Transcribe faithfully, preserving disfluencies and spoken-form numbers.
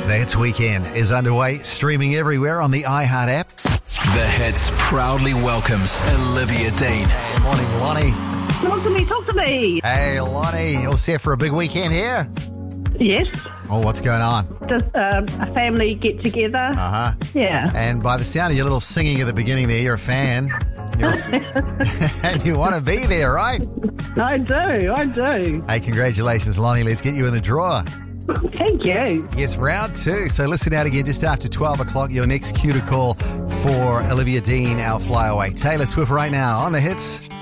The Hits Weekend is underway, streaming everywhere on the iHeart app. The Hits proudly welcomes Olivia Dean. Hey, morning, Lonnie. Talk to me, talk to me. Hey, Lonnie. All set for a big weekend here? Yes. Oh, what's going on? Just um, a family get together. Uh-huh. Yeah. And by the sound of your little singing at the beginning there, you're a fan. You're and you want to be there, right? I do, I do. Hey, congratulations, Lonnie. Let's get you in the draw. Thank you. Yes, round two. So listen out again just after twelve o'clock. Your next cue to call for Olivia Dean, our flyaway. Taylor Swift right now on The Hits.